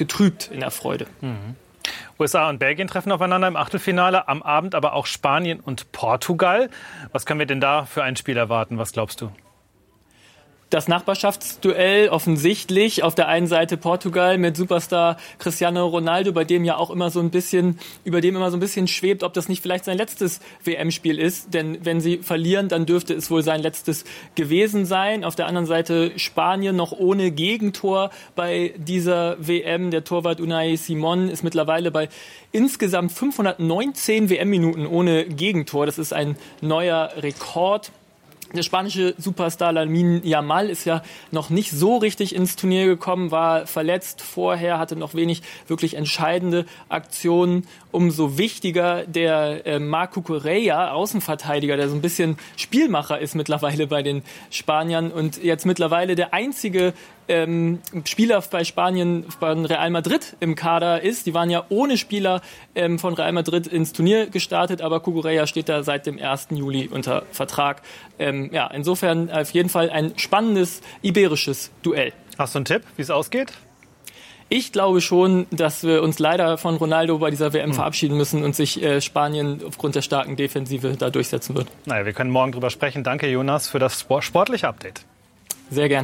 getrübt in der Freude. USA und Belgien treffen aufeinander im Achtelfinale, am Abend aber auch Spanien und Portugal. Was können wir denn da für ein Spiel erwarten? Was glaubst du? Das Nachbarschaftsduell offensichtlich. Auf der einen Seite Portugal mit Superstar Cristiano Ronaldo, über dem immer so ein bisschen schwebt, ob das nicht vielleicht sein letztes WM-Spiel ist. Denn wenn sie verlieren, dann dürfte es wohl sein letztes gewesen sein. Auf der anderen Seite Spanien noch ohne Gegentor bei dieser WM. Der Torwart Unai Simón ist mittlerweile bei insgesamt 519 WM-Minuten ohne Gegentor. Das ist ein neuer Rekord. Der spanische Superstar Lamine Yamal ist ja noch nicht so richtig ins Turnier gekommen, war verletzt vorher, hatte noch wenig wirklich entscheidende Aktionen. Umso wichtiger der Marc Cucurella, Außenverteidiger, der so ein bisschen Spielmacher ist mittlerweile bei den Spaniern und jetzt mittlerweile der einzige Spieler bei Spanien von Real Madrid im Kader ist. Die waren ja ohne Spieler von Real Madrid ins Turnier gestartet, aber Cucurella steht da seit dem 1. Juli unter Vertrag. Insofern auf jeden Fall ein spannendes iberisches Duell. Hast du einen Tipp, wie es ausgeht? Ich glaube schon, dass wir uns leider von Ronaldo bei dieser WM verabschieden müssen und sich Spanien aufgrund der starken Defensive da durchsetzen wird. Naja, wir können morgen drüber sprechen. Danke, Jonas, für das sportliche Update. Sehr gerne.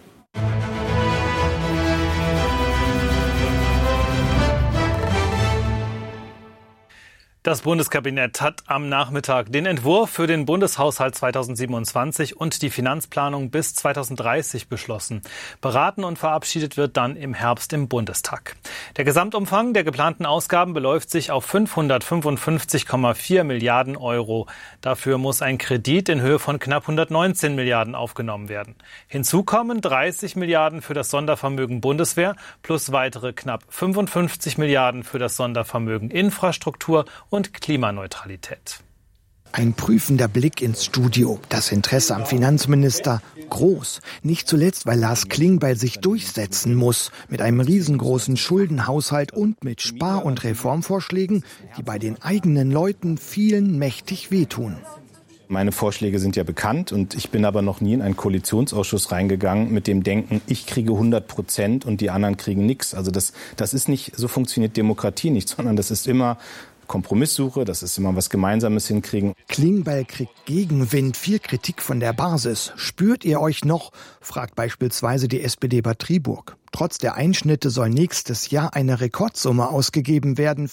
Das Bundeskabinett hat am Nachmittag den Entwurf für den Bundeshaushalt 2027 und die Finanzplanung bis 2030 beschlossen. Beraten und verabschiedet wird dann im Herbst im Bundestag. Der Gesamtumfang der geplanten Ausgaben beläuft sich auf 555,4 Milliarden Euro. Dafür muss ein Kredit in Höhe von knapp 119 Milliarden aufgenommen werden. Hinzu kommen 30 Milliarden für das Sondervermögen Bundeswehr plus weitere knapp 55 Milliarden für das Sondervermögen Infrastruktur und Klimaneutralität. Ein prüfender Blick ins Studio. Das Interesse am Finanzminister groß. Nicht zuletzt, weil Lars Klingbeil sich durchsetzen muss. Mit einem riesengroßen Schuldenhaushalt und mit Spar- und Reformvorschlägen, die bei den eigenen Leuten vielen mächtig wehtun. Meine Vorschläge sind ja bekannt und ich bin aber noch nie in einen Koalitionsausschuss reingegangen mit dem Denken, ich kriege 100% und die anderen kriegen nichts. Also das ist nicht, so funktioniert Demokratie nicht, sondern das ist immer Kompromisssuche, das ist immer was Gemeinsames hinkriegen. Klingbeil kriegt Gegenwind, viel Kritik von der Basis. Spürt ihr euch noch? Fragt beispielsweise die SPD Bad Triburg. Trotz der Einschnitte soll nächstes Jahr eine Rekordsumme ausgegeben werden.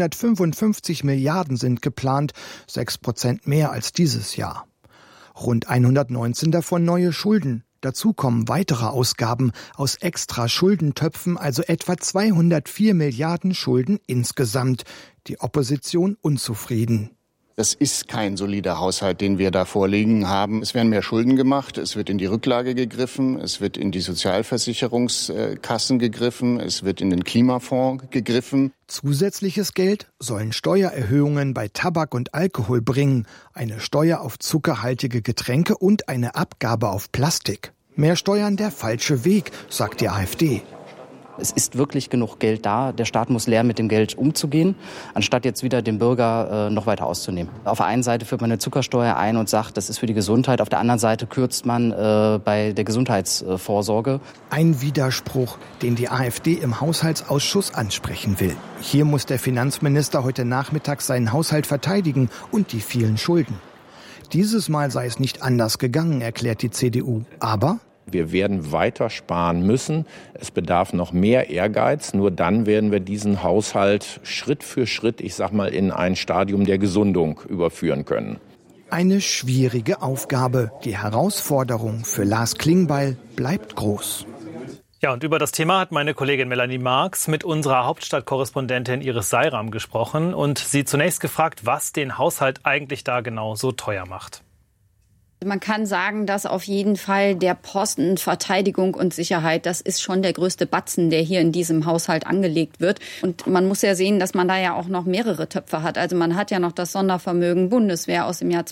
555 Milliarden sind geplant, 6% mehr als dieses Jahr. Rund 119 davon neue Schulden. Dazu kommen weitere Ausgaben aus extra Schuldentöpfen, also etwa 204 Milliarden Schulden insgesamt. Die Opposition unzufrieden. Das ist kein solider Haushalt, den wir da vorliegen haben. Es werden mehr Schulden gemacht, es wird in die Rücklage gegriffen, es wird in die Sozialversicherungskassen gegriffen, es wird in den Klimafonds gegriffen. Zusätzliches Geld sollen Steuererhöhungen bei Tabak und Alkohol bringen, eine Steuer auf zuckerhaltige Getränke und eine Abgabe auf Plastik. Mehr Steuern der falsche Weg, sagt die AfD. Es ist wirklich genug Geld da. Der Staat muss lernen, mit dem Geld umzugehen, anstatt jetzt wieder den Bürger noch weiter auszunehmen. Auf der einen Seite führt man eine Zuckersteuer ein und sagt, das ist für die Gesundheit. Auf der anderen Seite kürzt man bei der Gesundheitsvorsorge. Ein Widerspruch, den die AfD im Haushaltsausschuss ansprechen will. Hier muss der Finanzminister heute Nachmittag seinen Haushalt verteidigen und die vielen Schulden. Dieses Mal sei es nicht anders gegangen, erklärt die CDU. Aber wir werden weiter sparen müssen. Es bedarf noch mehr Ehrgeiz. Nur dann werden wir diesen Haushalt Schritt für Schritt, in ein Stadium der Gesundung überführen können. Eine schwierige Aufgabe. Die Herausforderung für Lars Klingbeil bleibt groß. Ja, und über das Thema hat meine Kollegin Melanie Marx mit unserer Hauptstadtkorrespondentin Iris Seiram gesprochen und sie zunächst gefragt, was den Haushalt eigentlich da genau so teuer macht. Man kann sagen, dass auf jeden Fall der Posten Verteidigung und Sicherheit, das ist schon der größte Batzen, der hier in diesem Haushalt angelegt wird. Und man muss ja sehen, dass man da ja auch noch mehrere Töpfe hat. Also man hat ja noch das Sondervermögen Bundeswehr aus dem Jahr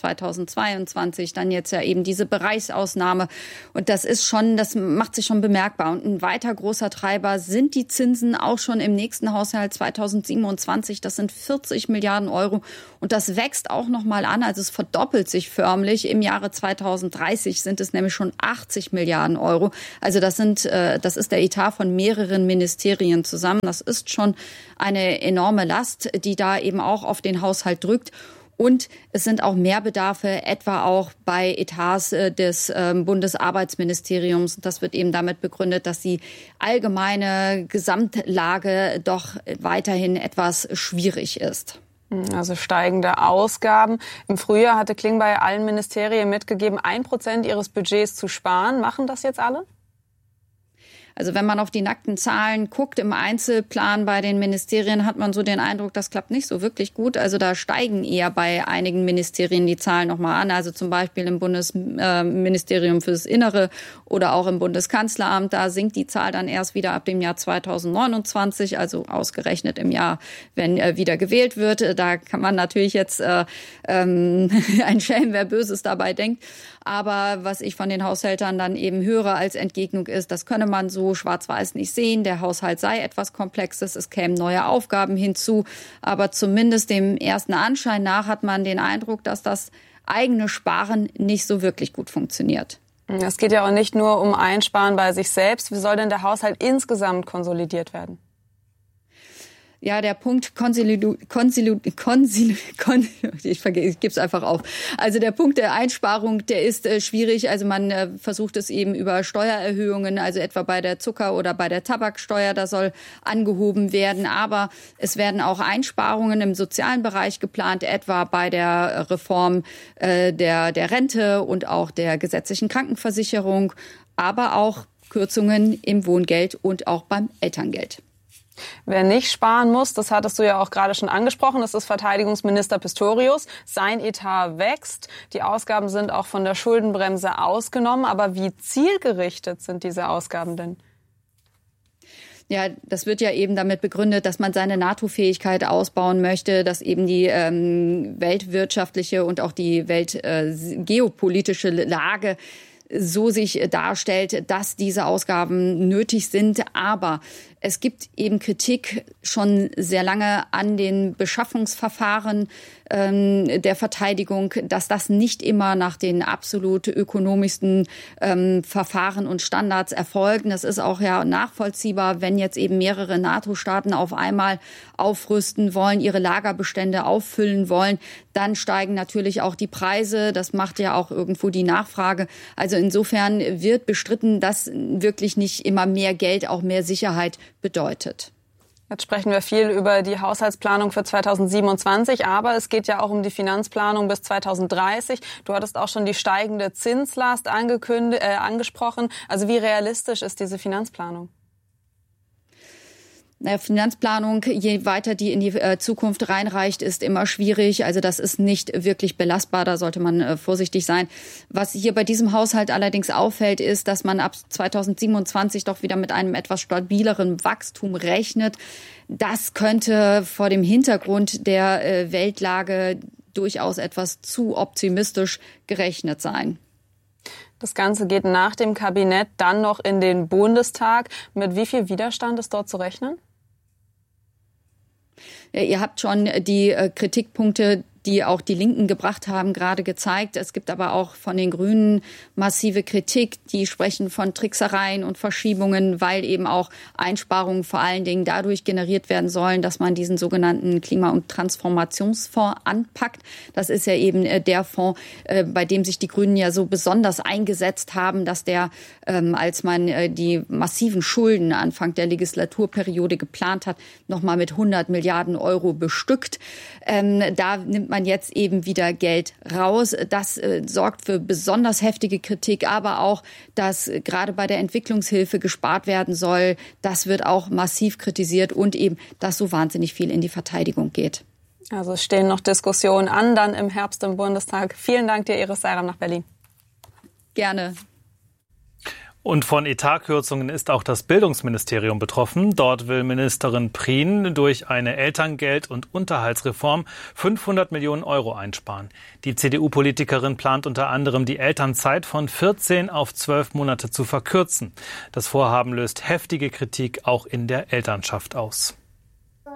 2022, dann jetzt ja eben diese Bereichsausnahme. Und das macht sich schon bemerkbar. Und ein weiter großer Treiber sind die Zinsen auch schon im nächsten Haushalt 2027. Das sind 40 Milliarden Euro. Und das wächst auch noch mal an. Also es verdoppelt sich förmlich im Jahre 2030 sind es nämlich schon 80 Milliarden Euro. Also das ist der Etat von mehreren Ministerien zusammen. Das ist schon eine enorme Last, die da eben auch auf den Haushalt drückt. Und es sind auch Mehrbedarfe, etwa auch bei Etats des Bundesarbeitsministeriums. Das wird eben damit begründet, dass die allgemeine Gesamtlage doch weiterhin etwas schwierig ist. Also steigende Ausgaben. Im Frühjahr hatte Klingbeil allen Ministerien mitgegeben, 1% ihres Budgets zu sparen. Machen das jetzt alle? Also wenn man auf die nackten Zahlen guckt im Einzelplan bei den Ministerien, hat man so den Eindruck, das klappt nicht so wirklich gut. Also da steigen eher bei einigen Ministerien die Zahlen nochmal an. Also zum Beispiel im Bundesministerium fürs Innere oder auch im Bundeskanzleramt. Da sinkt die Zahl dann erst wieder ab dem Jahr 2029, also ausgerechnet im Jahr, wenn wieder gewählt wird. Da kann man natürlich jetzt ein Schelm, wer Böses dabei denkt. Aber was ich von den Haushältern dann eben höre als Entgegnung ist, das könne man so schwarz-weiß nicht sehen. Der Haushalt sei etwas Komplexes, es kämen neue Aufgaben hinzu. Aber zumindest dem ersten Anschein nach hat man den Eindruck, dass das eigene Sparen nicht so wirklich gut funktioniert. Es geht ja auch nicht nur um Einsparen bei sich selbst. Wie soll denn der Haushalt insgesamt konsolidiert werden? Ja, der Punkt ich gebe es einfach auf. Also der Punkt der Einsparung, der ist schwierig. Also man versucht es eben über Steuererhöhungen, also etwa bei der Zucker- oder bei der Tabaksteuer, da soll angehoben werden. Aber es werden auch Einsparungen im sozialen Bereich geplant, etwa bei der Reform der Rente und auch der gesetzlichen Krankenversicherung, aber auch Kürzungen im Wohngeld und auch beim Elterngeld. Wer nicht sparen muss, das hattest du ja auch gerade schon angesprochen, das ist Verteidigungsminister Pistorius. Sein Etat wächst. Die Ausgaben sind auch von der Schuldenbremse ausgenommen. Aber wie zielgerichtet sind diese Ausgaben denn? Ja, das wird ja eben damit begründet, dass man seine NATO-Fähigkeit ausbauen möchte, dass eben die weltwirtschaftliche und auch die weltgeopolitische Lage so sich darstellt, dass diese Ausgaben nötig sind. Aber es gibt eben Kritik schon sehr lange an den Beschaffungsverfahren der Verteidigung, dass das nicht immer nach den absolut ökonomischsten Verfahren und Standards erfolgen. Das ist auch ja nachvollziehbar, wenn jetzt eben mehrere NATO-Staaten auf einmal aufrüsten wollen, ihre Lagerbestände auffüllen wollen, dann steigen natürlich auch die Preise. Das macht ja auch irgendwo die Nachfrage. Also insofern wird bestritten, dass wirklich nicht immer mehr Geld auch mehr Sicherheit bedeutet. Jetzt sprechen wir viel über die Haushaltsplanung für 2027, aber es geht ja auch um die Finanzplanung bis 2030. Du hattest auch schon die steigende Zinslast angesprochen. Also wie realistisch ist diese Finanzplanung? Finanzplanung, je weiter die in die Zukunft reinreicht, ist immer schwierig. Also das ist nicht wirklich belastbar, da sollte man vorsichtig sein. Was hier bei diesem Haushalt allerdings auffällt, ist, dass man ab 2027 doch wieder mit einem etwas stabileren Wachstum rechnet. Das könnte vor dem Hintergrund der Weltlage durchaus etwas zu optimistisch gerechnet sein. Das Ganze geht nach dem Kabinett dann noch in den Bundestag. Mit wie viel Widerstand ist dort zu rechnen? Ja, ihr habt schon die Kritikpunkte, die auch die Linken gebracht haben, gerade gezeigt. Es gibt aber auch von den Grünen massive Kritik. Die sprechen von Tricksereien und Verschiebungen, weil eben auch Einsparungen vor allen Dingen dadurch generiert werden sollen, dass man diesen sogenannten Klima- und Transformationsfonds anpackt. Das ist ja eben der Fonds, bei dem sich die Grünen ja so besonders eingesetzt haben, dass der, als man die massiven Schulden Anfang der Legislaturperiode geplant hat, nochmal mit 100 Milliarden Euro bestückt. Da nimmt man jetzt eben wieder Geld raus. Das sorgt für besonders heftige Kritik, aber auch, dass gerade bei der Entwicklungshilfe gespart werden soll. Das wird auch massiv kritisiert und eben, dass so wahnsinnig viel in die Verteidigung geht. Also es stehen noch Diskussionen an, dann im Herbst im Bundestag. Vielen Dank dir, Iris Seiram, nach Berlin. Gerne. Und von Etatkürzungen ist auch das Bildungsministerium betroffen. Dort will Ministerin Prien durch eine Elterngeld- und Unterhaltsreform 500 Millionen Euro einsparen. Die CDU-Politikerin plant unter anderem, die Elternzeit von 14 auf 12 Monate zu verkürzen. Das Vorhaben löst heftige Kritik auch in der Elternschaft aus.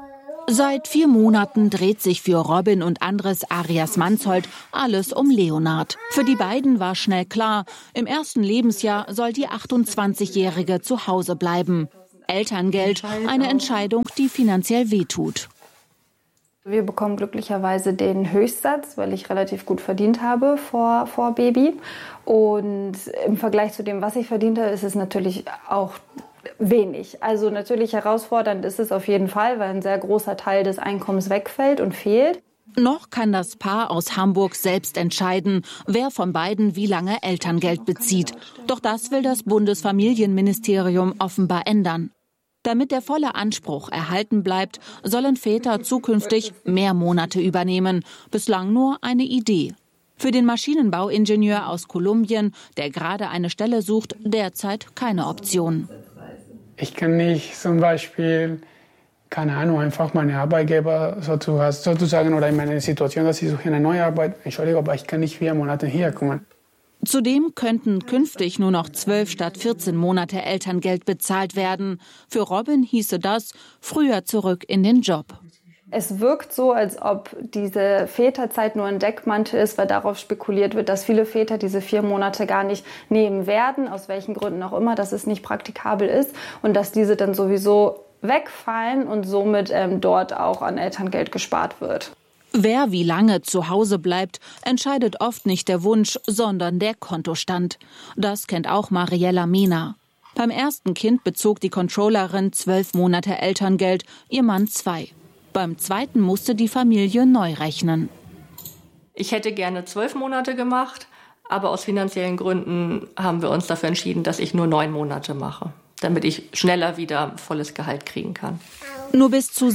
Seit 4 Monaten dreht sich für Robin und Andres Arias Mansholt alles um Leonard. Für die beiden war schnell klar, im ersten Lebensjahr soll die 28-Jährige zu Hause bleiben. Elterngeld, eine Entscheidung, die finanziell wehtut. Wir bekommen glücklicherweise den Höchstsatz, weil ich relativ gut verdient habe vor Baby. Und im Vergleich zu dem, was ich verdient habe, ist es natürlich auch wenig. Also natürlich herausfordernd ist es auf jeden Fall, weil ein sehr großer Teil des Einkommens wegfällt und fehlt. Noch kann das Paar aus Hamburg selbst entscheiden, wer von beiden wie lange Elterngeld bezieht. Doch das will das Bundesfamilienministerium offenbar ändern. Damit der volle Anspruch erhalten bleibt, sollen Väter zukünftig mehr Monate übernehmen. Bislang nur eine Idee. Für den Maschinenbauingenieur aus Kolumbien, der gerade eine Stelle sucht, derzeit keine Option. Ich kann nicht zum Beispiel, keine Ahnung, einfach meine Arbeitgeber sozusagen oder in meiner Situation, dass ich suche eine neue Arbeit, Entschuldigung, aber ich kann nicht 4 Monate hier kommen. Zudem könnten künftig nur noch 12 statt 14 Monate Elterngeld bezahlt werden. Für Robin hieße das früher zurück in den Job. Es wirkt so, als ob diese Väterzeit nur ein Deckmantel ist, weil darauf spekuliert wird, dass viele Väter diese 4 Monate gar nicht nehmen werden, aus welchen Gründen auch immer, dass es nicht praktikabel ist und dass diese dann sowieso wegfallen und somit dort auch an Elterngeld gespart wird. Wer wie lange zu Hause bleibt, entscheidet oft nicht der Wunsch, sondern der Kontostand. Das kennt auch Mariella Mena. Beim ersten Kind bezog die Controllerin 12 Monate Elterngeld, ihr Mann 2. Beim zweiten musste die Familie neu rechnen. Ich hätte gerne 12 Monate gemacht, aber aus finanziellen Gründen haben wir uns dafür entschieden, dass ich nur 9 Monate mache, damit ich schneller wieder volles Gehalt kriegen kann. Nur bis zu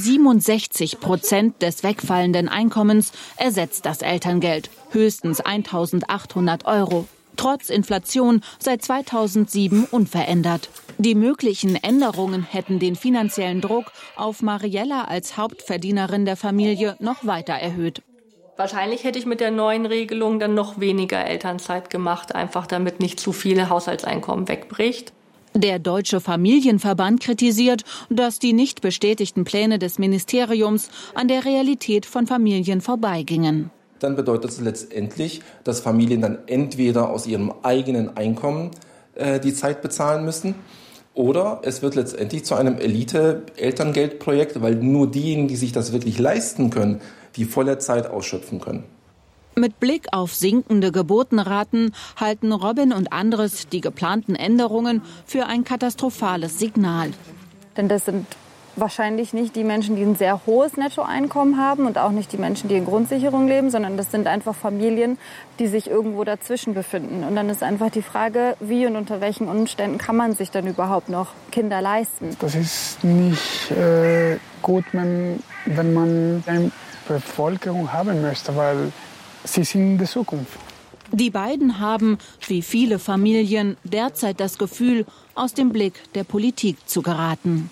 67% des wegfallenden Einkommens ersetzt das Elterngeld, höchstens 1.800 €. Trotz Inflation seit 2007 unverändert. Die möglichen Änderungen hätten den finanziellen Druck auf Mariella als Hauptverdienerin der Familie noch weiter erhöht. Wahrscheinlich hätte ich mit der neuen Regelung dann noch weniger Elternzeit gemacht, einfach damit nicht zu viel Haushaltseinkommen wegbricht. Der Deutsche Familienverband kritisiert, dass die nicht bestätigten Pläne des Ministeriums an der Realität von Familien vorbeigingen. Dann bedeutet es letztendlich, dass Familien dann entweder aus ihrem eigenen Einkommen die Zeit bezahlen müssen oder es wird letztendlich zu einem Elite-Elterngeldprojekt, weil nur diejenigen, die sich das wirklich leisten können, die volle Zeit ausschöpfen können. Mit Blick auf sinkende Geburtenraten halten Robin und Andres die geplanten Änderungen für ein katastrophales Signal. Denn das sind wahrscheinlich nicht die Menschen, die ein sehr hohes Nettoeinkommen haben und auch nicht die Menschen, die in Grundsicherung leben, sondern das sind einfach Familien, die sich irgendwo dazwischen befinden. Und dann ist einfach die Frage, wie und unter welchen Umständen kann man sich dann überhaupt noch Kinder leisten. Das ist nicht gut, wenn man eine Bevölkerung haben möchte, weil sie sind die Zukunft. Die beiden haben, wie viele Familien, derzeit das Gefühl, aus dem Blick der Politik zu geraten.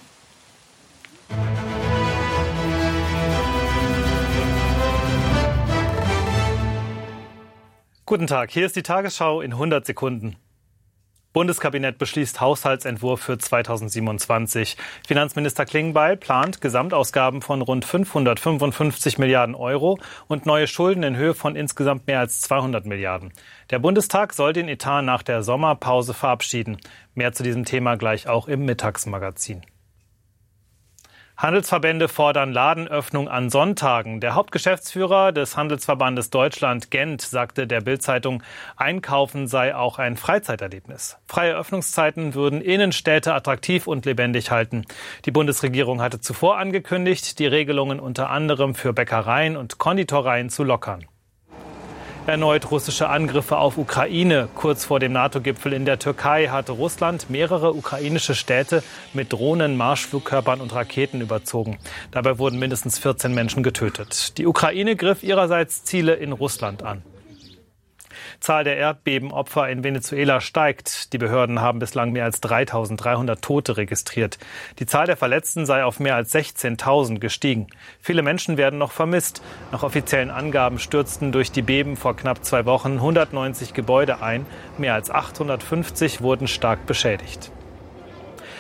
Guten Tag, hier ist die Tagesschau in 100 Sekunden. Bundeskabinett beschließt Haushaltsentwurf für 2027. Finanzminister Klingbeil plant Gesamtausgaben von rund 555 Milliarden € und neue Schulden in Höhe von insgesamt mehr als 200 Milliarden. Der Bundestag soll den Etat nach der Sommerpause verabschieden. Mehr zu diesem Thema gleich auch im Mittagsmagazin. Handelsverbände fordern Ladenöffnung an Sonntagen. Der Hauptgeschäftsführer des Handelsverbandes Deutschland, Gent, sagte der Bild-Zeitung, Einkaufen sei auch ein Freizeiterlebnis. Freie Öffnungszeiten würden Innenstädte attraktiv und lebendig halten. Die Bundesregierung hatte zuvor angekündigt, die Regelungen unter anderem für Bäckereien und Konditoreien zu lockern. Erneut russische Angriffe auf Ukraine. Kurz vor dem NATO-Gipfel in der Türkei hatte Russland mehrere ukrainische Städte mit Drohnen, Marschflugkörpern und Raketen überzogen. Dabei wurden mindestens 14 Menschen getötet. Die Ukraine griff ihrerseits Ziele in Russland an. Zahl der Erdbebenopfer in Venezuela steigt. Die Behörden haben bislang mehr als 3.300 Tote registriert. Die Zahl der Verletzten sei auf mehr als 16.000 gestiegen. Viele Menschen werden noch vermisst. Nach offiziellen Angaben stürzten durch die Beben vor knapp 2 Wochen 190 Gebäude ein. Mehr als 850 wurden stark beschädigt.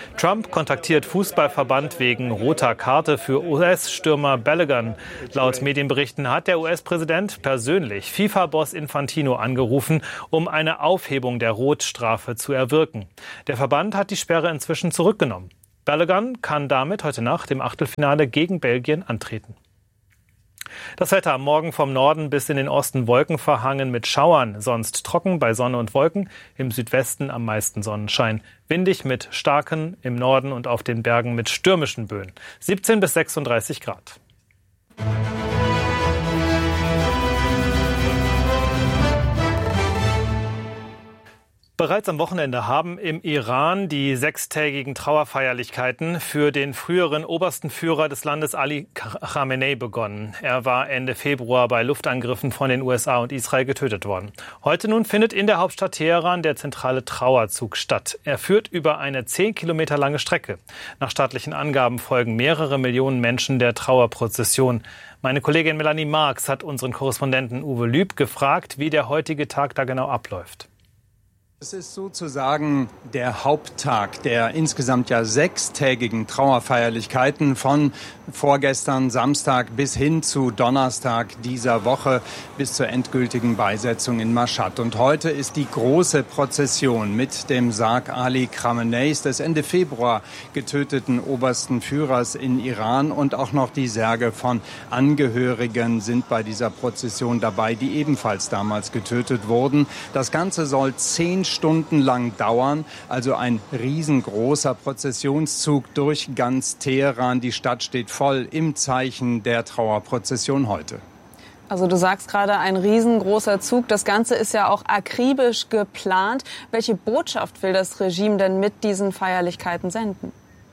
Trump kontaktiert Fußballverband wegen roter Karte für US-Stürmer Balogun. Laut Medienberichten hat der US-Präsident persönlich FIFA-Boss Infantino angerufen, um eine Aufhebung der Rotstrafe zu erwirken. Der Verband hat die Sperre inzwischen zurückgenommen. Balogun kann damit heute Nacht im Achtelfinale gegen Belgien antreten. Das Wetter am Morgen vom Norden bis in den Osten wolkenverhangen mit Schauern, sonst trocken bei Sonne und Wolken, im Südwesten am meisten Sonnenschein. Windig mit starken, im Norden und auf den Bergen mit stürmischen Böen. 17 bis 36 Grad. Bereits am Wochenende haben im Iran die 6-tägigen Trauerfeierlichkeiten für den früheren obersten Führer des Landes Ali Khamenei begonnen. Er war Ende Februar bei Luftangriffen von den USA und Israel getötet worden. Heute nun findet in der Hauptstadt Teheran der zentrale Trauerzug statt. Er führt über eine 10 Kilometer lange Strecke. Nach staatlichen Angaben folgen mehrere Millionen Menschen der Trauerprozession. Meine Kollegin Melanie Marx hat unseren Korrespondenten Uwe Lüb gefragt, wie der heutige Tag da genau abläuft. Es ist sozusagen der Haupttag der insgesamt 6-tägigen Trauerfeierlichkeiten von vorgestern Samstag bis hin zu Donnerstag dieser Woche bis zur endgültigen Beisetzung in Mashhad. Und heute ist die große Prozession mit dem Sarg Ali Khameneis, des Ende Februar getöteten obersten Führers in Iran, und auch noch die Särge von Angehörigen sind bei dieser Prozession dabei, die ebenfalls damals getötet wurden. Das Ganze soll 10 Stunden lang dauern, also ein riesengroßer Prozessionszug durch ganz Teheran. Die Stadt steht voll im Zeichen der Trauerprozession heute. Also du sagst gerade, ein riesengroßer Zug. Das Ganze ist ja auch akribisch geplant. Welche Botschaft will das Regime denn mit diesen Feierlichkeiten senden?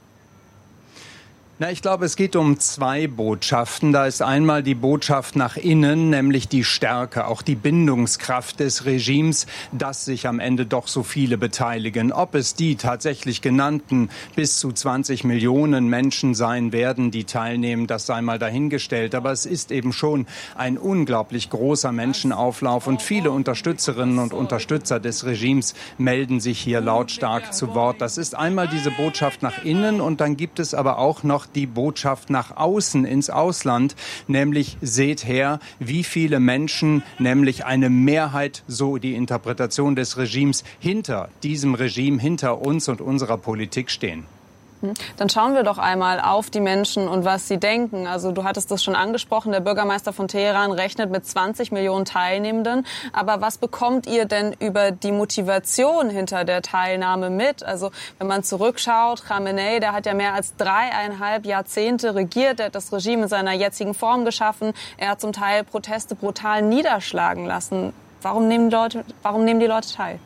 Ich glaube, es geht um 2 Botschaften. Da ist einmal die Botschaft nach innen, nämlich die Stärke, auch die Bindungskraft des Regimes, dass sich am Ende doch so viele beteiligen. Ob es die tatsächlich genannten bis zu 20 Millionen Menschen sein werden, die teilnehmen, das sei mal dahingestellt. Aber es ist eben schon ein unglaublich großer Menschenauflauf, und viele Unterstützerinnen und Unterstützer des Regimes melden sich hier lautstark zu Wort. Das ist einmal diese Botschaft nach innen, und dann gibt es aber auch noch die Botschaft nach außen ins Ausland, nämlich seht her, wie viele Menschen, nämlich eine Mehrheit, so die Interpretation des Regimes, hinter diesem Regime, hinter uns und unserer Politik stehen. Dann schauen wir doch einmal auf die Menschen und was sie denken. Also du hattest das schon angesprochen, der Bürgermeister von Teheran rechnet mit 20 Millionen Teilnehmenden. Aber was bekommt ihr denn über die Motivation hinter der Teilnahme mit? Also wenn man zurückschaut, Khamenei, der hat ja mehr als 3,5 Jahrzehnte regiert, er hat das Regime in seiner jetzigen Form geschaffen. Er hat zum Teil Proteste brutal niederschlagen lassen. Warum nehmen die Leute teil?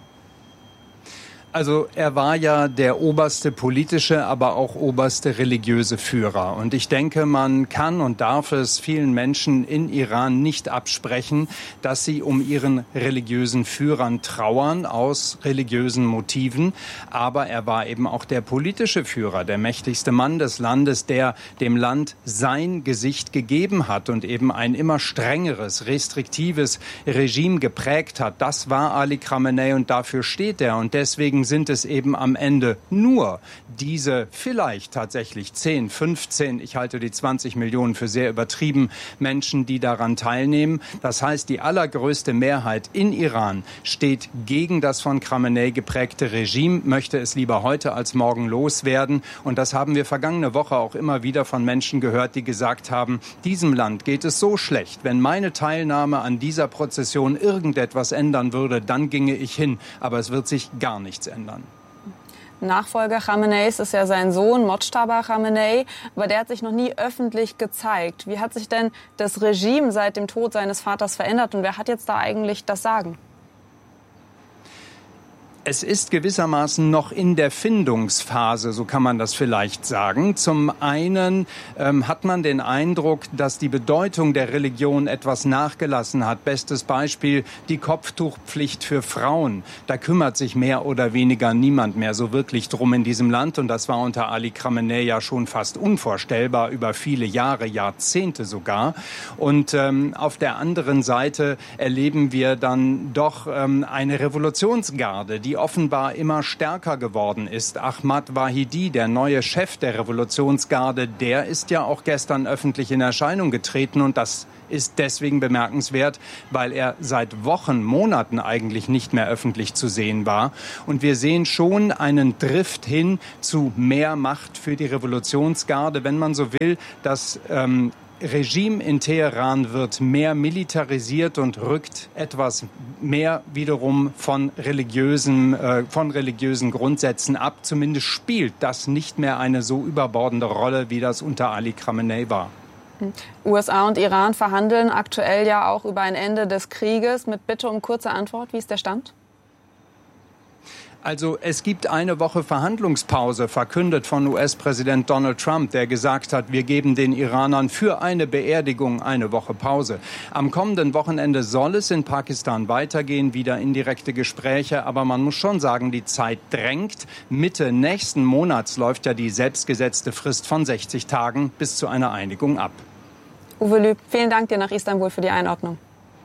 Also er war ja der oberste politische, aber auch oberste religiöse Führer. Und ich denke, man kann und darf es vielen Menschen in Iran nicht absprechen, dass sie um ihren religiösen Führern trauern, aus religiösen Motiven. Aber er war eben auch der politische Führer, der mächtigste Mann des Landes, der dem Land sein Gesicht gegeben hat und eben ein immer strengeres, restriktives Regime geprägt hat. Das war Ali Khamenei, und dafür steht er. Und deswegen sind es eben am Ende nur diese vielleicht tatsächlich 10, 15, ich halte die 20 Millionen für sehr übertrieben, Menschen, die daran teilnehmen. Das heißt, die allergrößte Mehrheit in Iran steht gegen das von Khamenei geprägte Regime, möchte es lieber heute als morgen loswerden. Und das haben wir vergangene Woche auch immer wieder von Menschen gehört, die gesagt haben, diesem Land geht es so schlecht. Wenn meine Teilnahme an dieser Prozession irgendetwas ändern würde, dann ginge ich hin. Aber es wird sich gar nichts ändern. Nachfolger Khameneis ist ja sein Sohn Mojtaba Khamenei, aber der hat sich noch nie öffentlich gezeigt. Wie hat sich denn das Regime seit dem Tod seines Vaters verändert, und wer hat jetzt da eigentlich das Sagen? Es ist gewissermaßen noch in der Findungsphase, so kann man das vielleicht sagen. Zum einen hat man den Eindruck, dass die Bedeutung der Religion etwas nachgelassen hat. Bestes Beispiel die Kopftuchpflicht für Frauen. Da kümmert sich mehr oder weniger niemand mehr so wirklich drum in diesem Land. Und das war unter Ali Khamenei ja schon fast unvorstellbar, über viele Jahre, Jahrzehnte sogar. Und auf der anderen Seite erleben wir dann doch eine Revolutionsgarde, die die offenbar immer stärker geworden ist. Ahmad Wahidi, der neue Chef der Revolutionsgarde, der ist ja auch gestern öffentlich in Erscheinung getreten und das ist deswegen bemerkenswert, weil er seit Wochen, Monaten eigentlich nicht mehr öffentlich zu sehen war. Und wir sehen schon einen Drift hin zu mehr Macht für die Revolutionsgarde, wenn man so will. Das Regime in Teheran wird mehr militarisiert und rückt etwas mehr wiederum von religiösen Grundsätzen ab. Zumindest spielt das nicht mehr eine so überbordende Rolle, wie das unter Ali Khamenei war. USA und Iran verhandeln aktuell ja auch über ein Ende des Krieges. Mit Bitte um kurze Antwort, wie ist der Stand? Also es gibt eine Woche Verhandlungspause, verkündet von US-Präsident Donald Trump, der gesagt hat, wir geben den Iranern für eine Beerdigung eine Woche Pause. Am kommenden Wochenende soll es in Pakistan weitergehen, wieder indirekte Gespräche. Aber man muss schon sagen, die Zeit drängt. Mitte nächsten Monats läuft ja die selbstgesetzte Frist von 60 Tagen bis zu einer Einigung ab. Uwe Lüb, vielen Dank dir nach Istanbul für die Einordnung.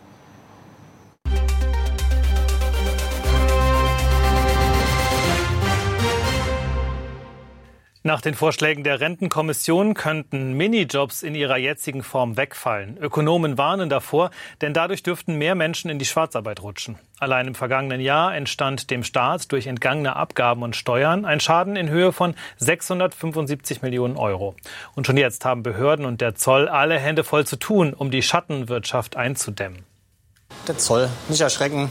Nach den Vorschlägen der Rentenkommission könnten Minijobs in ihrer jetzigen Form wegfallen. Ökonomen warnen davor, denn dadurch dürften mehr Menschen in die Schwarzarbeit rutschen. Allein im vergangenen Jahr entstand dem Staat durch entgangene Abgaben und Steuern ein Schaden in Höhe von 675 Millionen Euro. Und schon jetzt haben Behörden und der Zoll alle Hände voll zu tun, um die Schattenwirtschaft einzudämmen. Der Zoll, nicht erschrecken.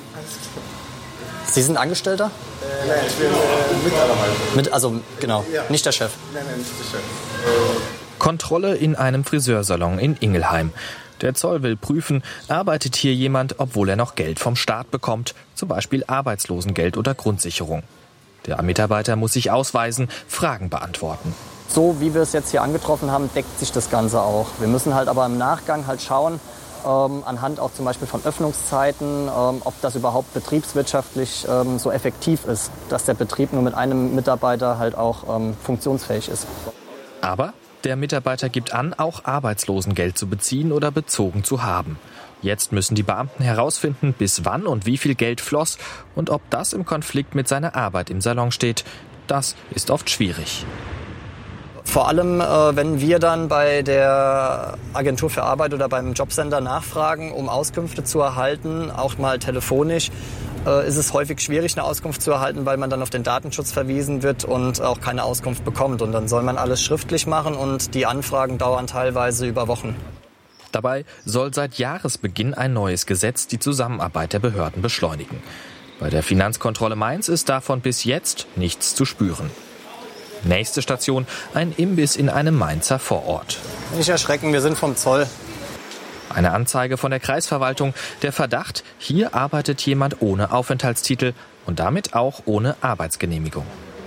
Sie sind Angestellter? Nein, ich bin Mitarbeiter. Also genau, nicht der Chef. Nein, nicht der Chef. Kontrolle in einem Friseursalon in Ingelheim. Der Zoll will prüfen, arbeitet hier jemand, obwohl er noch Geld vom Staat bekommt, zum Beispiel Arbeitslosengeld oder Grundsicherung. Der Mitarbeiter muss sich ausweisen, Fragen beantworten. So wie wir es jetzt hier angetroffen haben, deckt sich das Ganze auch. Wir müssen halt aber im Nachgang halt schauen, anhand auch zum Beispiel von Öffnungszeiten, ob das überhaupt betriebswirtschaftlich so effektiv ist, dass der Betrieb nur mit einem Mitarbeiter halt auch funktionsfähig ist. Aber der Mitarbeiter gibt an, auch Arbeitslosengeld zu beziehen oder bezogen zu haben. Jetzt müssen die Beamten herausfinden, bis wann und wie viel Geld floss und ob das im Konflikt mit seiner Arbeit im Salon steht. Das ist oft schwierig. Vor allem, wenn wir dann bei der Agentur für Arbeit oder beim Jobcenter nachfragen, um Auskünfte zu erhalten, auch mal telefonisch, ist es häufig schwierig, eine Auskunft zu erhalten, weil man dann auf den Datenschutz verwiesen wird und auch keine Auskunft bekommt. Und dann soll man alles schriftlich machen und die Anfragen dauern teilweise über Wochen. Dabei soll seit Jahresbeginn ein neues Gesetz die Zusammenarbeit der Behörden beschleunigen. Bei der Finanzkontrolle Mainz ist davon bis jetzt nichts zu spüren. Nächste Station, ein Imbiss in einem Mainzer Vorort. Nicht erschrecken, wir sind vom Zoll. Eine Anzeige von der Kreisverwaltung. Der Verdacht, hier arbeitet jemand ohne Aufenthaltstitel und damit auch ohne Arbeitsgenehmigung.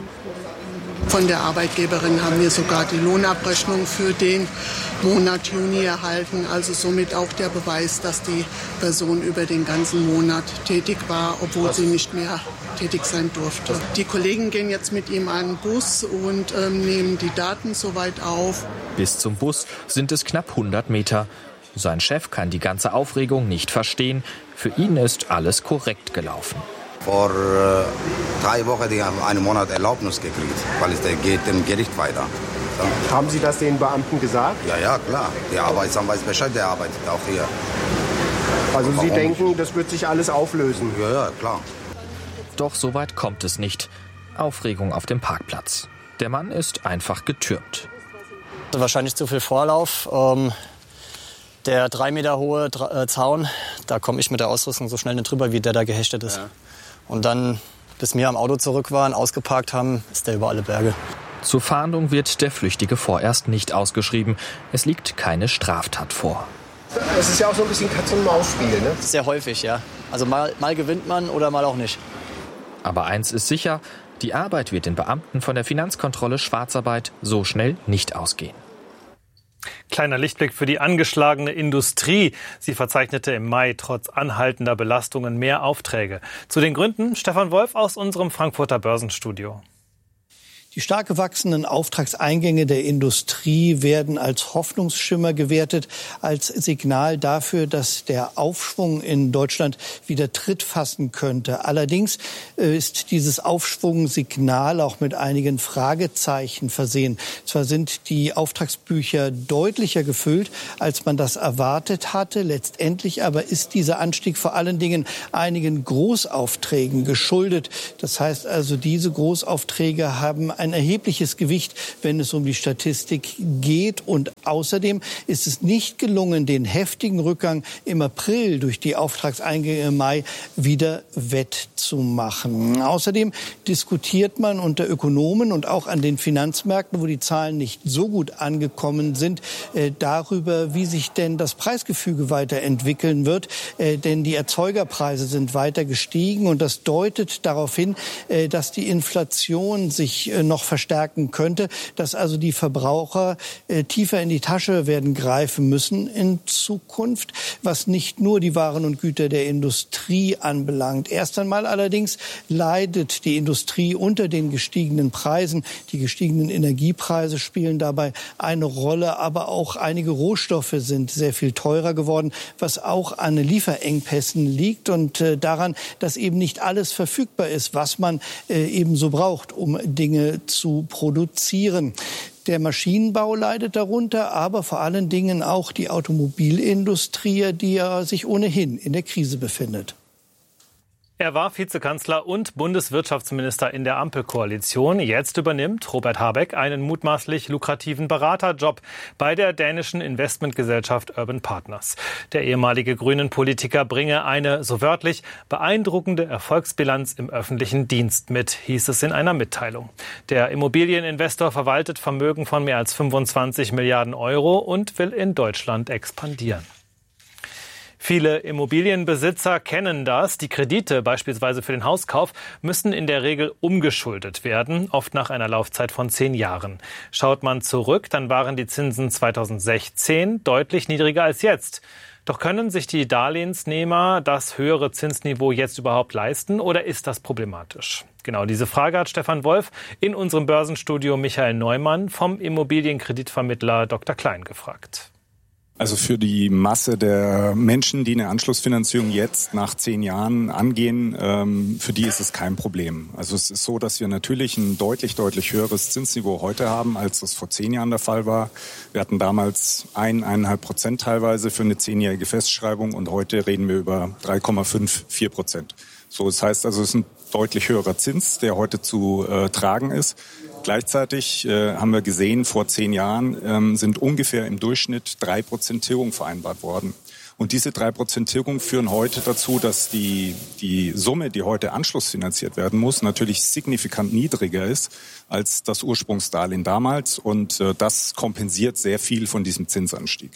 Von der Arbeitgeberin haben wir sogar die Lohnabrechnung für den Monat Juni erhalten. Also somit auch der Beweis, dass die Person über den ganzen Monat tätig war, obwohl sie nicht mehr tätig sein durfte. Die Kollegen gehen jetzt mit ihm an den Bus und nehmen die Daten soweit auf. Bis zum Bus sind es knapp 100 Meter. Sein Chef kann die ganze Aufregung nicht verstehen. Für ihn ist alles korrekt gelaufen. Vor 3 Wochen, die haben einen Monat Erlaubnis gekriegt, weil es geht im Gericht weiter. Haben Sie das den Beamten gesagt? Ja, klar. Der Arbeitsamt weiß Bescheid, der arbeitet auch hier. Also Sie denken, das wird sich alles auflösen? Ja, klar. Doch so weit kommt es nicht. Aufregung auf dem Parkplatz. Der Mann ist einfach getürmt. Wahrscheinlich zu viel Vorlauf. Der 3 Meter hohe Zaun, da komme ich mit der Ausrüstung so schnell nicht drüber, wie der da gehechtet ist. Ja. Und dann, bis wir am Auto zurück waren, ausgeparkt haben, ist der über alle Berge. Zur Fahndung wird der Flüchtige vorerst nicht ausgeschrieben. Es liegt keine Straftat vor. Es ist ja auch so ein bisschen Katz-und-Maus-Spiel, ne? Sehr häufig, ja. Also mal gewinnt man oder mal auch nicht. Aber eins ist sicher, die Arbeit wird den Beamten von der Finanzkontrolle Schwarzarbeit so schnell nicht ausgehen. Kleiner Lichtblick für die angeschlagene Industrie. Sie verzeichnete im Mai trotz anhaltender Belastungen mehr Aufträge. Zu den Gründen Stefan Wolf aus unserem Frankfurter Börsenstudio. Die stark gewachsenen Auftragseingänge der Industrie werden als Hoffnungsschimmer gewertet, als Signal dafür, dass der Aufschwung in Deutschland wieder Tritt fassen könnte. Allerdings ist dieses Aufschwungsignal auch mit einigen Fragezeichen versehen. Zwar sind die Auftragsbücher deutlicher gefüllt, als man das erwartet hatte. Letztendlich aber ist dieser Anstieg vor allen Dingen einigen Großaufträgen geschuldet. Das heißt also, diese Großaufträge haben ein erhebliches Gewicht, wenn es um die Statistik geht. Und außerdem ist es nicht gelungen, den heftigen Rückgang im April durch die Auftragseingänge im Mai wieder wettzumachen. Außerdem diskutiert man unter Ökonomen und auch an den Finanzmärkten, wo die Zahlen nicht so gut angekommen sind, darüber, wie sich denn das Preisgefüge weiterentwickeln wird. Denn die Erzeugerpreise sind weiter gestiegen und das deutet darauf hin, dass die Inflation sich noch verstärken könnte, dass also die Verbraucher tiefer in die Tasche werden greifen müssen in Zukunft, was nicht nur die Waren und Güter der Industrie anbelangt. Erst einmal allerdings leidet die Industrie unter den gestiegenen Preisen. Die gestiegenen Energiepreise spielen dabei eine Rolle, aber auch einige Rohstoffe sind sehr viel teurer geworden, was auch an Lieferengpässen liegt und daran, dass eben nicht alles verfügbar ist, was man eben so braucht, um Dinge zu produzieren. Der Maschinenbau leidet darunter, aber vor allen Dingen auch die Automobilindustrie, die ja sich ohnehin in der Krise befindet. Er war Vizekanzler und Bundeswirtschaftsminister in der Ampelkoalition. Jetzt übernimmt Robert Habeck einen mutmaßlich lukrativen Beraterjob bei der dänischen Investmentgesellschaft Urban Partners. Der ehemalige Grünen-Politiker bringe eine, so wörtlich, beeindruckende Erfolgsbilanz im öffentlichen Dienst mit, hieß es in einer Mitteilung. Der Immobilieninvestor verwaltet Vermögen von mehr als 25 Milliarden Euro und will in Deutschland expandieren. Viele Immobilienbesitzer kennen das. Die Kredite, beispielsweise für den Hauskauf, müssen in der Regel umgeschuldet werden, oft nach einer Laufzeit von 10 Jahren. Schaut man zurück, dann waren die Zinsen 2016 deutlich niedriger als jetzt. Doch können sich die Darlehensnehmer das höhere Zinsniveau jetzt überhaupt leisten oder ist das problematisch? Genau diese Frage hat Stefan Wolf in unserem Börsenstudio Michael Neumann vom Immobilienkreditvermittler Dr. Klein gefragt. Also für die Masse der Menschen, die eine Anschlussfinanzierung jetzt nach 10 Jahren angehen, für die ist es kein Problem. Also es ist so, dass wir natürlich ein deutlich höheres Zinsniveau heute haben, als das vor 10 Jahren der Fall war. Wir hatten damals 1,5% teilweise für eine 10-jährige Festschreibung und heute reden wir über 3,5-4%. So, das heißt also, es ist ein deutlich höherer Zins, der heute zu tragen ist. Gleichzeitig haben wir gesehen, vor 10 Jahren sind ungefähr im Durchschnitt 3% Tilgung vereinbart worden. Und diese 3% Tilgung führen heute dazu, dass die Summe, die heute anschlussfinanziert werden muss, natürlich signifikant niedriger ist als das Ursprungsdarlehen damals. Und das kompensiert sehr viel von diesem Zinsanstieg.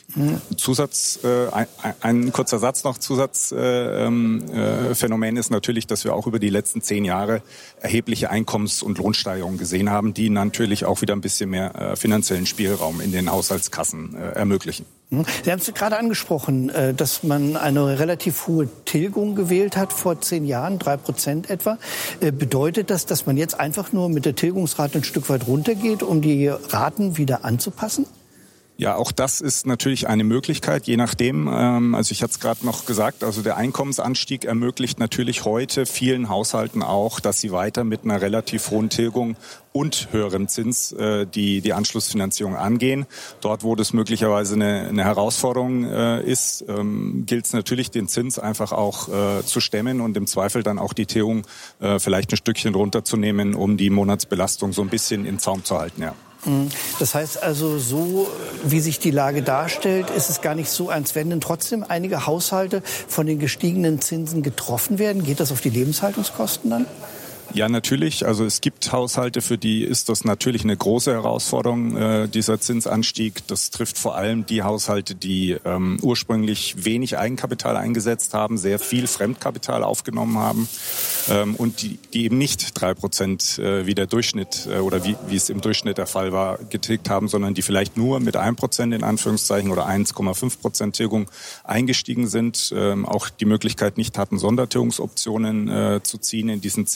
Ein kurzer Satz noch, Zusatzphänomen ist natürlich, dass wir auch über die letzten 10 Jahre erhebliche Einkommens- und Lohnsteigerungen gesehen haben, die natürlich auch wieder ein bisschen mehr finanziellen Spielraum in den Haushaltskassen ermöglichen. Sie haben es gerade angesprochen, dass man eine relativ hohe Tilgung gewählt hat vor 10 Jahren, 3% etwa. Bedeutet das, dass man jetzt einfach nur mit der Tilgungsrate ein Stück weit runtergeht, um die Raten wieder anzupassen? Ja, auch das ist natürlich eine Möglichkeit, je nachdem. Also ich hatte es gerade noch gesagt, also der Einkommensanstieg ermöglicht natürlich heute vielen Haushalten auch, dass sie weiter mit einer relativ hohen Tilgung und höherem Zins die Anschlussfinanzierung angehen. Dort, wo das möglicherweise eine Herausforderung ist, gilt es natürlich, den Zins einfach auch zu stemmen und im Zweifel dann auch die Tilgung vielleicht ein Stückchen runterzunehmen, um die Monatsbelastung so ein bisschen in Zaum zu halten, ja. Das heißt also, so wie sich die Lage darstellt, ist es gar nicht so, als wenn denn trotzdem einige Haushalte von den gestiegenen Zinsen getroffen werden. Geht das auf die Lebenshaltungskosten dann? Ja, natürlich. Also es gibt Haushalte, für die ist das natürlich eine große Herausforderung, dieser Zinsanstieg. Das trifft vor allem die Haushalte, die ursprünglich wenig Eigenkapital eingesetzt haben, sehr viel Fremdkapital aufgenommen haben und die eben nicht 3% wie der Durchschnitt oder wie es im Durchschnitt der Fall war, getilgt haben, sondern die vielleicht nur mit 1% in Anführungszeichen oder 1,5% Tilgung eingestiegen sind, auch die Möglichkeit nicht hatten, Sondertilgungsoptionen zu ziehen in diesen 10 Jahren.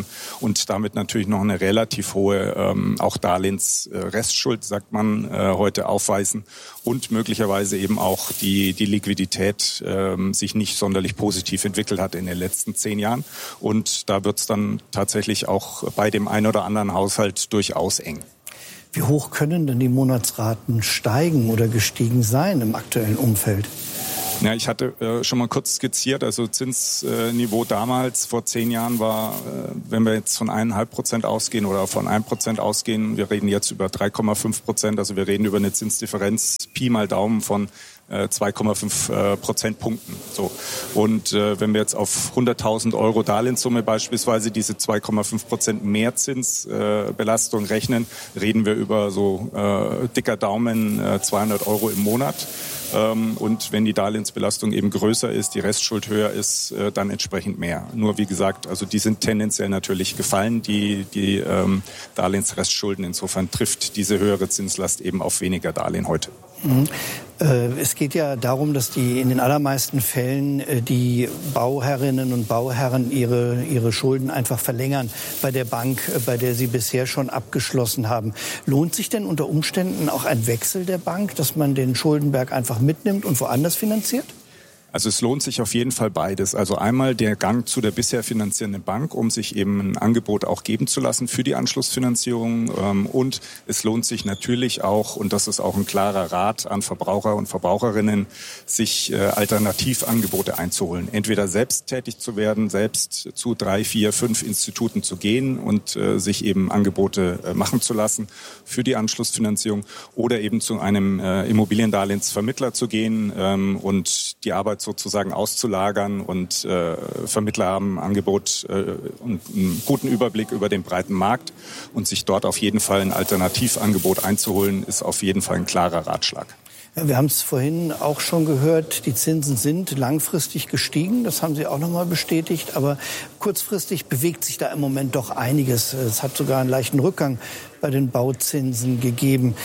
haben und damit natürlich noch eine relativ hohe auch Darlehensrestschuld, sagt man, heute aufweisen und möglicherweise eben auch die Liquidität sich nicht sonderlich positiv entwickelt hat in den letzten 10 Jahren. Und da wird es dann tatsächlich auch bei dem einen oder anderen Haushalt durchaus eng. Wie hoch können denn die Monatsraten steigen oder gestiegen sein im aktuellen Umfeld? Ja, ich hatte schon mal kurz skizziert, also Zinsniveau damals vor 10 Jahren war, wenn wir jetzt von 1,5% ausgehen oder von 1% ausgehen, wir reden jetzt über 3,5%, also wir reden über eine Zinsdifferenz Pi mal Daumen von 2,5 Prozentpunkten. So. Und wenn wir jetzt auf 100.000 Euro Darlehenssumme beispielsweise diese 2,5% Mehrzinsbelastung rechnen, reden wir über so dicker Daumen 200 Euro im Monat. Und wenn die Darlehensbelastung eben größer ist, die Restschuld höher ist, dann entsprechend mehr. Nur wie gesagt, also die sind tendenziell natürlich gefallen, die Darlehensrestschulden. Insofern trifft diese höhere Zinslast eben auf weniger Darlehen heute. Es geht ja darum, dass in den allermeisten Fällen die Bauherrinnen und Bauherren ihre Schulden einfach verlängern bei der Bank, bei der sie bisher schon abgeschlossen haben. Lohnt sich denn unter Umständen auch ein Wechsel der Bank, dass man den Schuldenberg einfach mitnimmt und woanders finanziert? Also es lohnt sich auf jeden Fall beides. Also einmal der Gang zu der bisher finanzierenden Bank, um sich eben ein Angebot auch geben zu lassen für die Anschlussfinanzierung. Und es lohnt sich natürlich auch, und das ist auch ein klarer Rat an Verbraucher und Verbraucherinnen, sich Alternativangebote einzuholen. Entweder selbst tätig zu werden, selbst zu 3, 4, 5 Instituten zu gehen und sich eben Angebote machen zu lassen für die Anschlussfinanzierung oder eben zu einem Immobiliendarlehensvermittler zu gehen und die Arbeit sozusagen auszulagern und Vermittler haben ein Angebot und einen guten Überblick über den breiten Markt und sich dort auf jeden Fall ein Alternativangebot einzuholen, ist auf jeden Fall ein klarer Ratschlag. Wir haben es vorhin auch schon gehört, die Zinsen sind langfristig gestiegen, das haben Sie auch noch mal bestätigt, aber kurzfristig bewegt sich da im Moment doch einiges. Es hat sogar einen leichten Rückgang bei den Bauzinsen gegeben.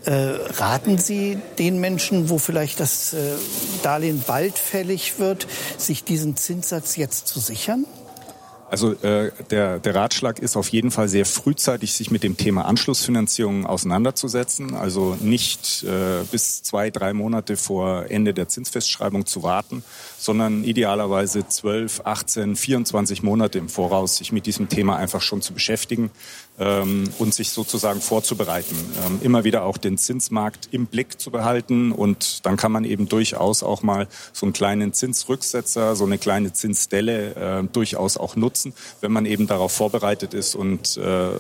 Raten Sie den Menschen, wo vielleicht das Darlehen bald fällig wird, sich diesen Zinssatz jetzt zu sichern? Also der Ratschlag ist auf jeden Fall sehr frühzeitig, sich mit dem Thema Anschlussfinanzierung auseinanderzusetzen. Also nicht bis 2, 3 Monate vor Ende der Zinsfestschreibung zu warten, sondern idealerweise 12, 18, 24 Monate im Voraus sich mit diesem Thema einfach schon zu beschäftigen und sich sozusagen vorzubereiten. Immer wieder auch den Zinsmarkt im Blick zu behalten und dann kann man eben durchaus auch mal so einen kleinen Zinsrücksetzer, so eine kleine Zinsdelle durchaus auch nutzen, wenn man eben darauf vorbereitet ist und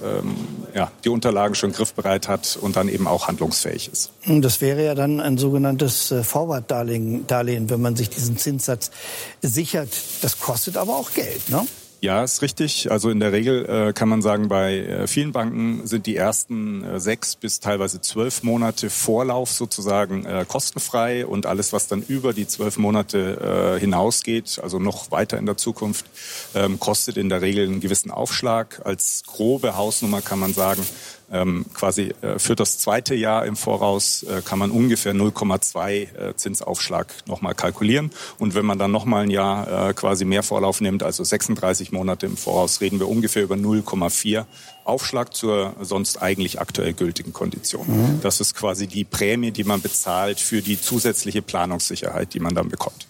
die Unterlagen schon griffbereit hat und dann eben auch handlungsfähig ist. Das wäre ja dann ein sogenanntes Forward-Darlehen, wenn man sich diesen Zinssatz sichert. Das kostet aber auch Geld, ne? Ja, ist richtig. Also in der Regel kann man sagen, bei vielen Banken sind die ersten 6 bis teilweise 12 Monate Vorlauf sozusagen kostenfrei und alles, was dann über die 12 Monate hinausgeht, also noch weiter in der Zukunft, kostet in der Regel einen gewissen Aufschlag. Als grobe Hausnummer kann man sagen, quasi für das zweite Jahr im Voraus kann man ungefähr 0,2 Zinsaufschlag nochmal kalkulieren. Und wenn man dann nochmal ein Jahr quasi mehr Vorlauf nimmt, also 36 Monate im Voraus, reden wir ungefähr über 0,4 Aufschlag zur sonst eigentlich aktuell gültigen Kondition. Das ist quasi die Prämie, die man bezahlt für die zusätzliche Planungssicherheit, die man dann bekommt.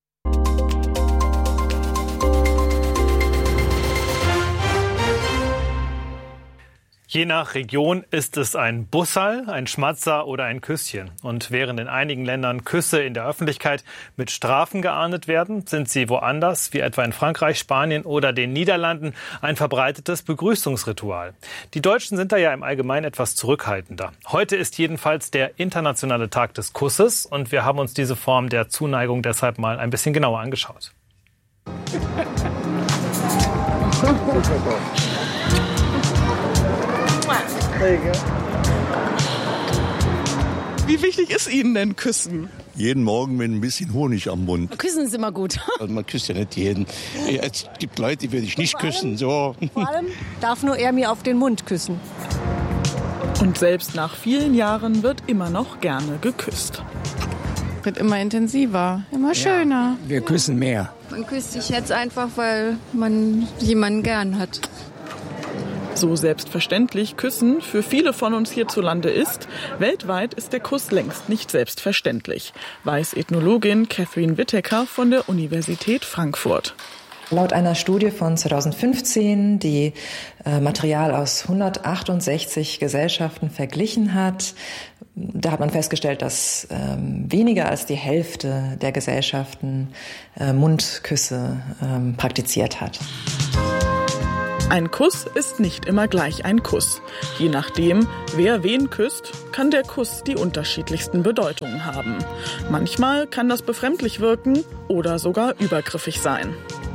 Je nach Region ist es ein Bussal, ein Schmatzer oder ein Küsschen. Und während in einigen Ländern Küsse in der Öffentlichkeit mit Strafen geahndet werden, sind sie woanders, wie etwa in Frankreich, Spanien oder den Niederlanden, ein verbreitetes Begrüßungsritual. Die Deutschen sind da ja im Allgemeinen etwas zurückhaltender. Heute ist jedenfalls der internationale Tag des Kusses und wir haben uns diese Form der Zuneigung deshalb mal ein bisschen genauer angeschaut. Wie wichtig ist Ihnen denn Küssen? Jeden Morgen mit ein bisschen Honig am Mund. Küssen ist immer gut. Also man küsst ja nicht jeden. Es gibt Leute, die würde ich nicht küssen. So. Vor allem darf nur er mir auf den Mund küssen. Und selbst nach vielen Jahren wird immer noch gerne geküsst. Wird immer intensiver, immer schöner. Ja, wir küssen mehr. Man küsst sich jetzt einfach, weil man jemanden gern hat. So selbstverständlich Küssen für viele von uns hierzulande ist, weltweit ist der Kuss längst nicht selbstverständlich, weiß Ethnologin Catherine Whittaker von der Universität Frankfurt. Laut einer Studie von 2015, die Material aus 168 Gesellschaften verglichen hat, da hat man festgestellt, dass weniger als die Hälfte der Gesellschaften Mundküsse praktiziert hat. Ein Kuss ist nicht immer gleich ein Kuss. Je nachdem, wer wen küsst, kann der Kuss die unterschiedlichsten Bedeutungen haben. Manchmal kann das befremdlich wirken oder sogar übergriffig sein.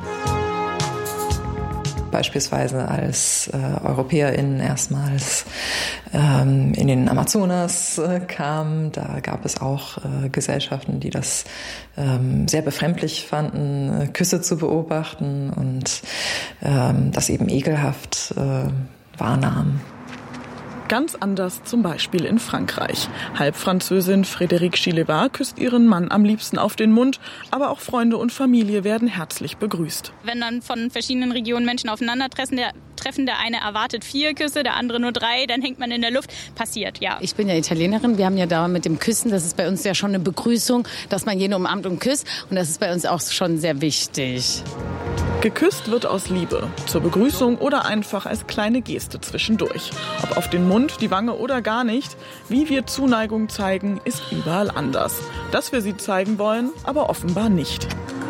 Beispielsweise als EuropäerInnen erstmals in den Amazonas kamen. Da gab es auch Gesellschaften, die das sehr befremdlich fanden, Küsse zu beobachten und das eben ekelhaft wahrnahmen. Ganz anders zum Beispiel in Frankreich. Halbfranzösin Frédérique Chileva küsst ihren Mann am liebsten auf den Mund, aber auch Freunde und Familie werden herzlich begrüßt. Wenn dann von verschiedenen Regionen Menschen aufeinandertreffen, der eine erwartet 4 Küsse, der andere nur 3, dann hängt man in der Luft. Passiert, ja. Ich bin ja Italienerin, wir haben ja da mit dem Küssen, das ist bei uns ja schon eine Begrüßung, dass man jeden umarmt und küsst und das ist bei uns auch schon sehr wichtig. Geküsst wird aus Liebe, zur Begrüßung oder einfach als kleine Geste zwischendurch. Ob auf den Mund, die Wange oder gar nicht, wie wir Zuneigung zeigen, ist überall anders. Dass wir sie zeigen wollen, aber offenbar nicht.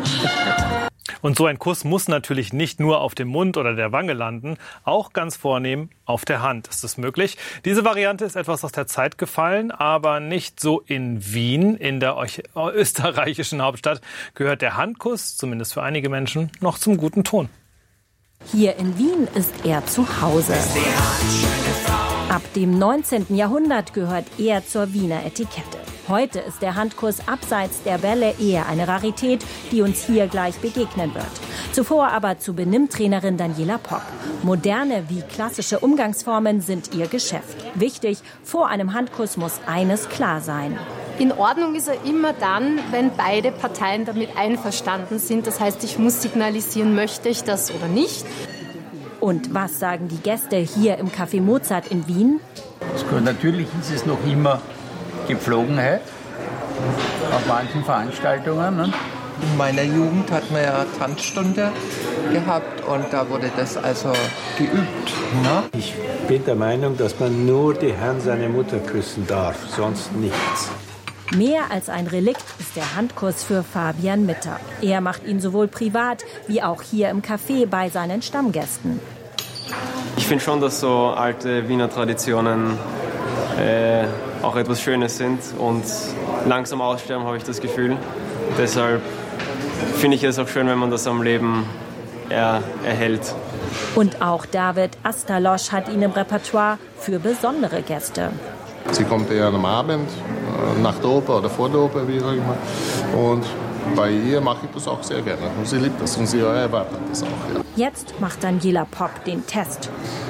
Und so ein Kuss muss natürlich nicht nur auf dem Mund oder der Wange landen, auch ganz vornehm auf der Hand ist es möglich. Diese Variante ist etwas aus der Zeit gefallen, aber nicht so in Wien. In der österreichischen Hauptstadt gehört der Handkuss, zumindest für einige Menschen, noch zum guten Ton. Hier in Wien ist er zu Hause. Ab dem 19. Jahrhundert gehört er zur Wiener Etikette. Heute ist der Handkuss abseits der Bälle eher eine Rarität, die uns hier gleich begegnen wird. Zuvor aber zu Benimmtrainerin Daniela Popp. Moderne wie klassische Umgangsformen sind ihr Geschäft. Wichtig, vor einem Handkuss muss eines klar sein. In Ordnung ist er immer dann, wenn beide Parteien damit einverstanden sind. Das heißt, ich muss signalisieren, möchte ich das oder nicht. Und was sagen die Gäste hier im Café Mozart in Wien? Natürlich ist es noch immer Gepflogenheit auf manchen Veranstaltungen. Ne? In meiner Jugend hat man ja Tanzstunde gehabt und da wurde das also geübt. Ne? Ich bin der Meinung, dass man nur die Hand seiner Mutter küssen darf, sonst nichts. Mehr als ein Relikt ist der Handkuss für Fabian Mitter. Er macht ihn sowohl privat wie auch hier im Café bei seinen Stammgästen. Ich finde schon, dass so alte Wiener Traditionen auch etwas Schönes sind und langsam aussterben, habe ich das Gefühl. Deshalb finde ich es auch schön, wenn man das am Leben erhält. Und auch David Astalosch hat ihn im Repertoire für besondere Gäste. Sie kommt eher am Abend, nach der Oper oder vor der Oper, wie auch immer. Und bei ihr mache ich das auch sehr gerne. Und sie liebt das und sie erwartet das auch. Ja. Jetzt macht Daniela Popp den Test.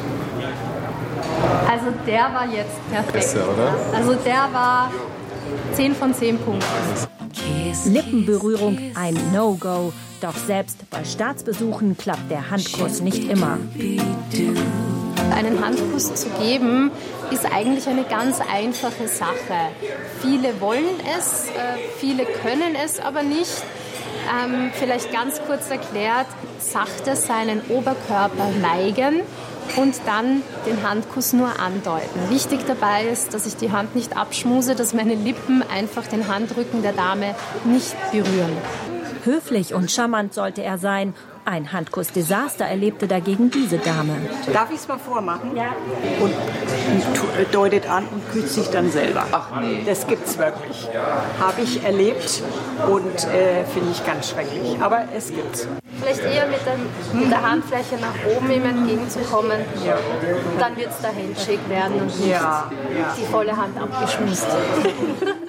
Also der war jetzt perfekt. Besser, oder? Also der war 10 von 10 Punkten. Lippenberührung ein No-Go. Doch selbst bei Staatsbesuchen klappt der Handkuss nicht immer. Einen Handkuss zu geben, ist eigentlich eine ganz einfache Sache. Viele wollen es, viele können es aber nicht. Vielleicht ganz kurz erklärt, sachte seinen Oberkörper neigen und dann den Handkuss nur andeuten. Wichtig dabei ist, dass ich die Hand nicht abschmuse, dass meine Lippen einfach den Handrücken der Dame nicht berühren. Höflich und charmant sollte er sein. Ein Handkuss-Desaster erlebte dagegen diese Dame. Darf ich es mal vormachen? Ja. Und deutet an und küsst sich dann selber. Ach nee. Das gibt's wirklich. Habe ich erlebt und finde ich ganz schrecklich. Aber es gibt's. Vielleicht eher mit der Handfläche nach oben ihm entgegenzukommen. Ja. Dann wird es der Handshake werden und nicht die volle Hand abgeschmust.